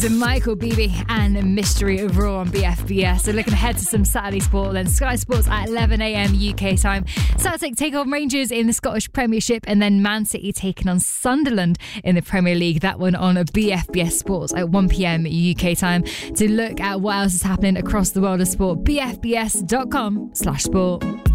is Michael Beebe and Mystery of Raw on BFBS. So looking ahead to some Saturday sport, then Sky Sports at 11am UK time. Celtic take on Rangers in the Scottish Premiership, and then Man City taking on Sunderland in the Premier League. That one on BFBS Sports at 1pm UK time. To look at what else is happening across the world of sport, bfbs.com/sport.